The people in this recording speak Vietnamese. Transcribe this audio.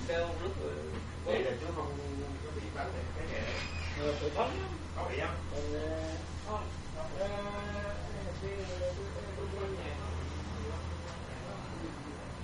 kêu nước Vậy là chú không có bị bắn cái này. tôi thấm lắm. Có bị không?